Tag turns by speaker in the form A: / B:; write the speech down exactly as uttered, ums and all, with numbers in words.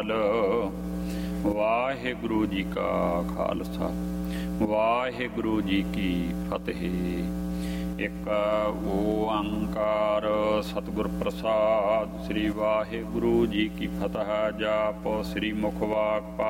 A: ਵਾਹਿਗੁਰੂ ਜੀ ਕਾ ਖਾਲਸਾ ਵਾਹਿਗੁਰੂ ਜੀ ਕੀ ਫਤਿਹ। ਇੱਕ ਓੰਕਾਰ ਸਤਿਗੁਰ ਪ੍ਰਸਾਦ। ਸ੍ਰੀ ਵਾਹਿਗੁਰੂ ਜੀ ਕੀ ਫਤਿਹ। ਜਾਪ ਸ੍ਰੀ ਮੁਖ ਵਾਕ